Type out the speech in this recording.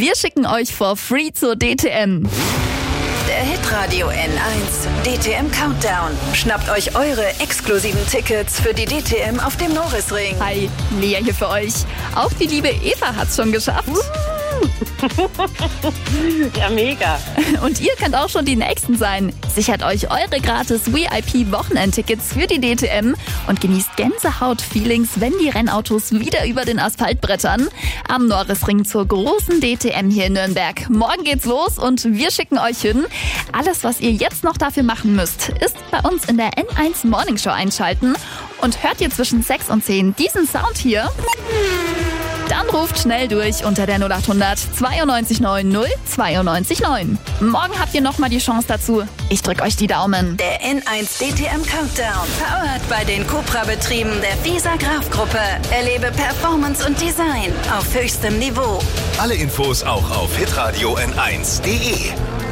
Wir schicken euch for free zur DTM. Der Hitradio N1 DTM Countdown. Schnappt euch eure exklusiven Tickets für die DTM auf dem Norrisring. Hi, Lea hier für euch. Auch die liebe Eva hat's schon geschafft. Ja, mega. Und ihr könnt auch schon die Nächsten sein. Sichert euch eure gratis VIP-Wochenendtickets für die DTM und genießt Gänsehaut-Feelings, wenn die Rennautos wieder über den Asphalt brettern. Am Norrisring zur großen DTM hier in Nürnberg. Morgen geht's los und wir schicken euch hin. Alles, was ihr jetzt noch dafür machen müsst, ist bei uns in der N1 Morning Show einschalten. Und hört ihr zwischen 6 und 10 diesen Sound hier? Dann ruft schnell durch unter der 0800 92 9 092 9. Morgen habt ihr nochmal die Chance dazu. Ich drück euch die Daumen. Der N1 DTM Countdown. Powered bei den Cupra-Betrieben der FISA Graf Gruppe. Erlebe Performance und Design auf höchstem Niveau. Alle Infos auch auf hitradio n1.de.